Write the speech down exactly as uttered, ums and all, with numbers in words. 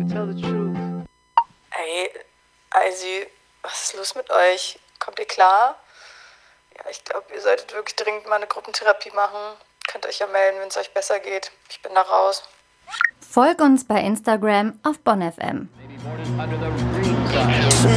tell the truth. Ey, Eisi, was ist los mit euch? Kommt ihr klar? Ja, ich glaube, ihr solltet wirklich dringend mal eine Gruppentherapie machen. Könnt euch ja melden, wenn es euch besser geht. Ich bin da raus. Folg uns bei Instagram auf Bonn F M.